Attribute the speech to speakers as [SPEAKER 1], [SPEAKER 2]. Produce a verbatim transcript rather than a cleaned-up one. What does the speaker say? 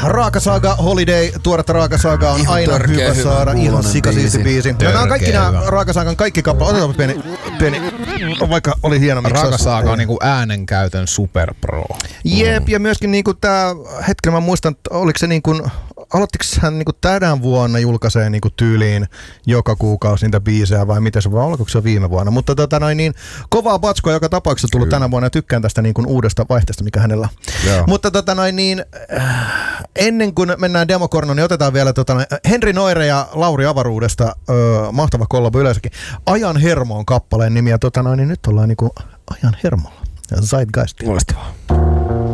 [SPEAKER 1] Raakasaga Holiday, tuoretta Raakasaga on
[SPEAKER 2] Ihan
[SPEAKER 1] aina hyvä
[SPEAKER 2] hyvä,
[SPEAKER 1] saada, ihan sikasiisti biisi.
[SPEAKER 3] Törkeä
[SPEAKER 1] Nämä on kaikki
[SPEAKER 3] hyvä.
[SPEAKER 1] nämä Raakasagan kaikki kappaleet, otetaan pieni, pieni, vaikka oli hieno miksaus.
[SPEAKER 3] Raakasaga on niinku äänenkäytön superpro.
[SPEAKER 1] Jep, ja myöskin niinku tää, hetken mä muistan, että oliko se niinku, aloittiko hän niinku tänä vuonna julkaisee niinku tyyliin joka kuukausi niitä biisejä vai miten se vai oliko se viime vuonna, mutta tota noin niin kovaa patskoa joka tapauksessa tullut Kyllä. tänä vuonna ja tykkään tästä niinku uudesta vaihteesta mikä hänellä. Joo. Mutta tota noin niin äh, ennen kuin mennään demokornoon, niin otetaan vielä tota noin, Henri Noire ja Lauri Avaruudesta öö, mahtava kollabo yleensäkin. Ajan hermo on kappaleen nimi ja tota noin niin nyt ollaan niinku Ajan hermolla. Zeitgeist.
[SPEAKER 2] Loistavaa.